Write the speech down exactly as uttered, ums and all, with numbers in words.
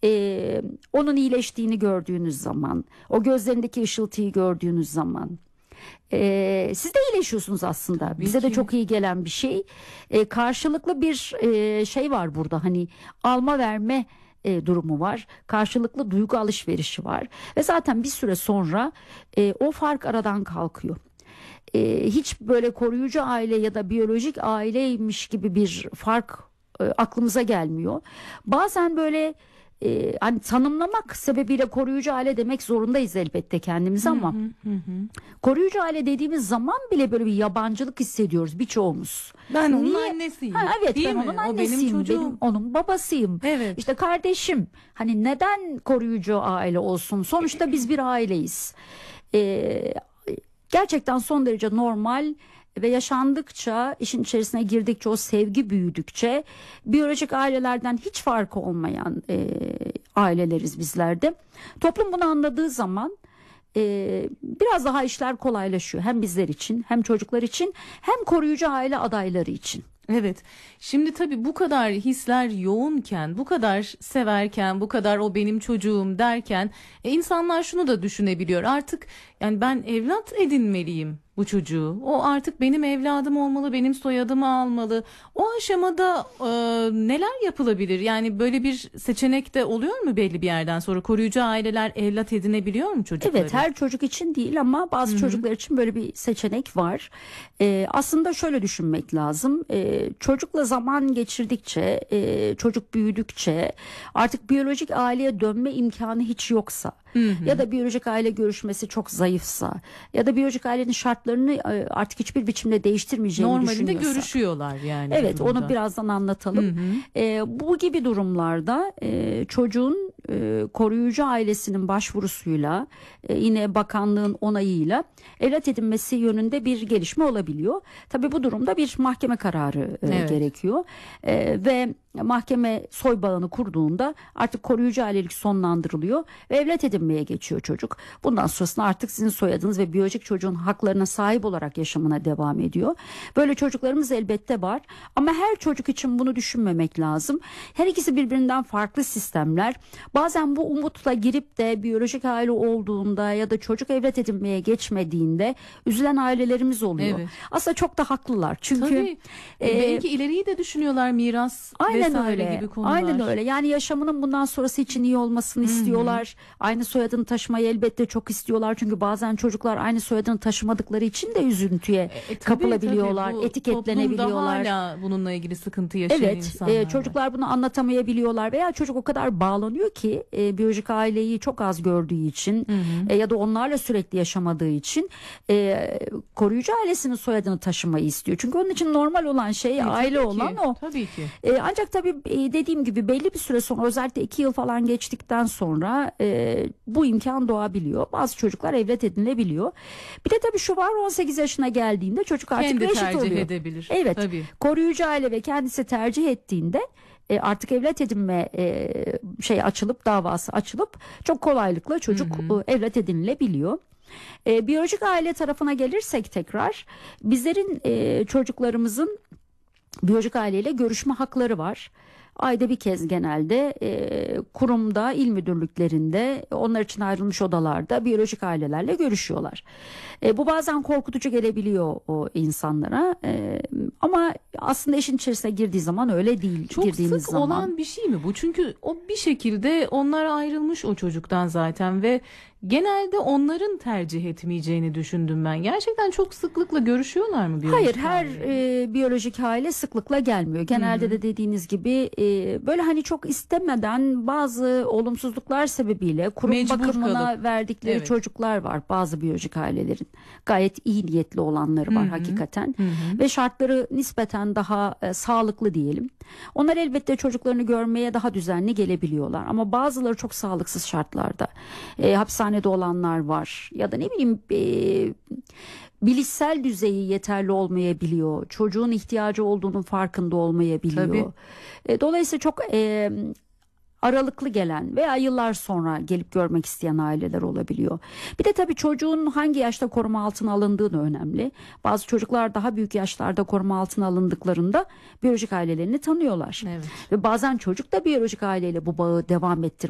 e, onun iyileştiğini gördüğünüz zaman, o gözlerindeki ışıltıyı gördüğünüz zaman e, siz de iyileşiyorsunuz aslında. Tabii Bize ki. de çok iyi gelen bir şey. E, karşılıklı bir e, şey var burada, hani alma verme e, durumu var. Karşılıklı duygu alışverişi var ve zaten bir süre sonra e, o fark aradan kalkıyor. E, hiç böyle koruyucu aile ya da biyolojik aileymiş gibi bir fark e, aklımıza gelmiyor. Bazen böyle e, hani tanımlamak sebebiyle koruyucu aile demek zorundayız elbette kendimize, ama Hı hı hı. koruyucu aile dediğimiz zaman bile böyle bir yabancılık hissediyoruz birçoğumuz. Ben onun Niye? annesiyim. Ha, evet, Değil ben mi? onun O benim annesiyim, çocuğum. benim onun babasıyım. Evet. İşte kardeşim. Hani neden koruyucu aile olsun? Sonuçta biz bir aileyiz. Ee, gerçekten son derece normal ve yaşandıkça, işin içerisine girdikçe, o sevgi büyüdükçe biyolojik ailelerden hiç farkı olmayan e, aileleriz bizler de. Toplum bunu anladığı zaman e, biraz daha işler kolaylaşıyor. Hem bizler için, hem çocuklar için, hem koruyucu aile adayları için. Evet. Şimdi tabii bu kadar hisler yoğunken, bu kadar severken, bu kadar o benim çocuğum derken e, insanlar şunu da düşünebiliyor. Artık yani ben evlat edinmeliyim bu çocuğu. O artık benim evladım olmalı, benim soyadımı almalı. O aşamada e, neler yapılabilir? Yani böyle bir seçenek de oluyor mu belli bir yerden sonra? Koruyucu aileler evlat edinebiliyor mu çocukları? Evet, her çocuk için değil ama bazı Hı-hı. çocuklar için böyle bir seçenek var. Ee, aslında şöyle düşünmek lazım. Ee, çocukla zaman geçirdikçe, e, çocuk büyüdükçe, artık biyolojik aileye dönme imkanı hiç yoksa, Hı-hı. ya da biyolojik aile görüşmesi çok zayıfsa, ya da biyolojik ailenin şartlarını e, artık hiçbir biçimde değiştirmeyeceğini Normalinde düşünüyorsa. görüşüyorlar yani. Evet, onu birazdan anlatalım. Hı hı. E, bu gibi durumlarda e, çocuğun e, koruyucu ailesinin başvurusuyla, e, yine bakanlığın onayıyla evlat edinmesi yönünde bir gelişme olabiliyor. Tabii bu durumda bir mahkeme kararı e, Evet. gerekiyor e, ve mahkeme soy bağını kurduğunda artık koruyucu ailelik sonlandırılıyor ve evlat edinmeye geçiyor çocuk. Bundan sonrasında artık sizin soyadınız ve biyolojik çocuğun haklarına sahip olarak yaşamına devam ediyor. Böyle çocuklarımız elbette var ama her çocuk için bunu düşünmemek lazım. Her ikisi birbirinden farklı sistemler. Bazen bu umutla girip de biyolojik aile olduğunda ya da çocuk evlat edinmeye geçmediğinde üzülen ailelerimiz oluyor. Evet. Aslında çok da haklılar. Çünkü Tabii. e, belki ileriyi de düşünüyorlar, miras Aynen vesaire öyle. gibi konular. Aynen öyle. Yani yaşamının bundan sonrası için iyi olmasını Hı-hı. istiyorlar. Aynı soyadını taşımayı elbette çok istiyorlar. Çünkü bazen çocuklar aynı soyadını taşımadıkları için de üzüntüye E, tabii, kapılabiliyorlar, tabii. Bu etiketlenebiliyorlar. Toplumda hala bununla ilgili sıkıntı yaşayan Evet, insanlar e, var. çocuklar bunu anlatamayabiliyorlar veya çocuk o kadar bağlanıyor ki e, biyolojik aileyi çok az gördüğü için Hı hı. e, ya da onlarla sürekli yaşamadığı için e, koruyucu ailesinin soyadını taşımayı istiyor. Çünkü onun için normal olan şey, E, aile tabii olan ki, o. Tabii ki. E, ancak tabii e, dediğim gibi belli bir süre sonra, özellikle iki yıl falan geçtikten sonra e, bu imkan doğabiliyor. Bazı çocuklar evlat edinilebiliyor. Bir de tabii şu var, on sekiz yaşına geldiğinde çocuk artık Kendi reşit tercih oluyor. edebilir. Evet. Tabii. Koruyucu aile ve kendisi tercih ettiğinde e, artık evlat edinme e, şey açılıp davası açılıp çok kolaylıkla çocuk Hı hı. e, evlat edinilebiliyor. E, biyolojik aile tarafına gelirsek tekrar, bizlerin e, çocuklarımızın biyolojik aileyle görüşme hakları var. Ayda bir kez genelde e, kurumda, il müdürlüklerinde, onlar için ayrılmış odalarda biyolojik ailelerle görüşüyorlar. E, bu bazen korkutucu gelebiliyor o insanlara, e, ama aslında işin içerisine girdiği zaman öyle değil. Çok girdiğimiz sık zaman. olan bir şey mi bu? Çünkü o bir şekilde onlar ayrılmış o çocuktan zaten ve genelde onların tercih etmeyeceğini düşündüm ben. Gerçekten çok sıklıkla görüşüyorlar mı biyolojik Hayır, her aileyle? e, biyolojik aile sıklıkla gelmiyor. Genelde Hı hı. de dediğiniz gibi e, böyle hani çok istemeden, bazı olumsuzluklar sebebiyle kurum Mecbur bakımına kalıp. verdikleri Evet. çocuklar var bazı biyolojik ailelerin. Gayet iyi niyetli olanları var Hı hı. hakikaten. Hı hı. Ve şartları nispeten daha e, sağlıklı diyelim. Onlar elbette çocuklarını görmeye daha düzenli gelebiliyorlar. Ama bazıları çok sağlıksız şartlarda. E, hapishanede olanlar var. Ya da ne bileyim e, bilişsel düzeyi yeterli olmayabiliyor. Çocuğun ihtiyacı olduğunun farkında olmayabiliyor. Tabii. E, dolayısıyla çok e, aralıklı gelen veya yıllar sonra gelip görmek isteyen aileler olabiliyor. Bir de tabii çocuğun hangi yaşta koruma altına alındığı da önemli. Bazı çocuklar daha büyük yaşlarda koruma altına alındıklarında biyolojik ailelerini tanıyorlar. Evet. Ve bazen çocuk da biyolojik aileyle bu bağı devam ettirmek